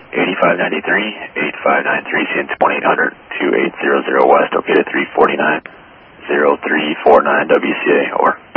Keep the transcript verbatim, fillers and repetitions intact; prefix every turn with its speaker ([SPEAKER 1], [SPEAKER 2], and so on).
[SPEAKER 1] eighty-five ninety-three, eighty-five ninety-three, since one eight hundred, two eight zero zero West, okay to three forty-nine, zero three four nine W C A, or.